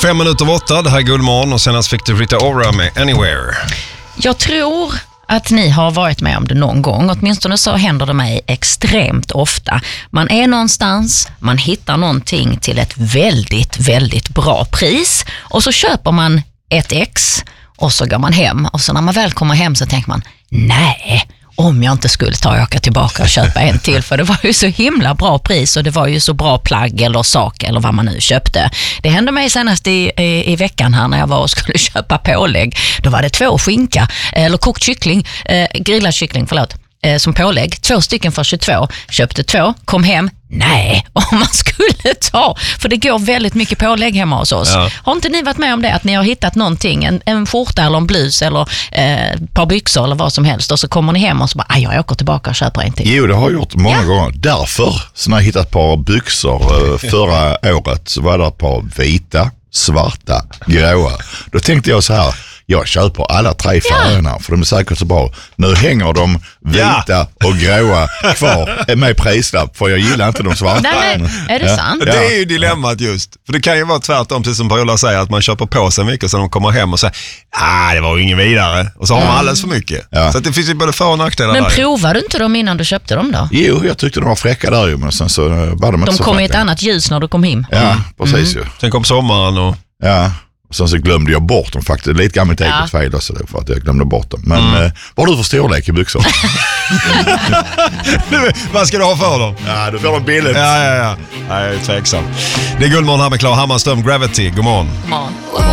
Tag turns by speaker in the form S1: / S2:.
S1: 7:05, det här är Guldmorgon och senast fick du Rita Ora med Anywhere.
S2: Jag tror att ni har varit med om det någon gång. Åtminstone så händer det mig extremt ofta. Man är någonstans, man hittar någonting till ett väldigt, väldigt bra pris och så köper man ett ex och så går man hem. Och så när man väl kommer hem så tänker man, nej, om jag inte skulle åka tillbaka och köpa en till, för det var ju så himla bra pris och det var ju så bra plagg eller sak eller vad man nu köpte. Det hände mig senast i veckan här när jag var och skulle köpa pålägg. Då var det 2 skinka, eller kokt kyckling, grillad kyckling, som pålägg. 2 stycken för 22. Köpte 2, kom hem. Nej, om man skulle ta. För det går väldigt mycket pålägg hemma hos oss. Ja. Har inte ni varit med om det? Att ni har hittat någonting, en skjorta eller en blus eller ett par byxor eller vad som helst. Och så kommer ni hem och så bara, jag åker tillbaka och köper en till.
S3: Jo, det har jag gjort många gånger. Därför, så när jag hittat ett par byxor förra året så var det ett par vita, svarta, gråa. Då tänkte jag så här, jag köper alla 3 färgerna för de är säkert så bra. Nu hänger de vita och gråa kvar med prislapp för jag gillar inte de svarta.
S2: Nej, är det sant?
S1: Det är ju dilemmat just. För det kan ju vara tvärtom, precis som Paula säger, att man köper på sig mycket så de kommer hem och säger, det var ju ingen vidare. Och så har man alldeles för mycket. Ja. Så att det finns ju både för- och nackdelar.
S2: Men provade du inte dem innan du köpte dem då?
S3: Jo, jag tyckte de var fräcka där ju, men sen så var de inte så
S2: kom
S3: fräcka.
S2: i ett annat ljus när du kom hem.
S3: Ja, precis ju.
S1: Sen kom sommaren och...
S3: Ja. Sen så glömde jag bort dem faktiskt. Lite gammalt eget fel också, för att jag glömde bort dem. Men vad har du för storlek i byxor?
S1: Vad ska du ha för dem?
S3: Ja, du får dem billigt.
S1: Ja. Jag är tveksam. Det är Guldmorgon här med Klara Hammarström, Gravity. God morgon.
S2: God morgon.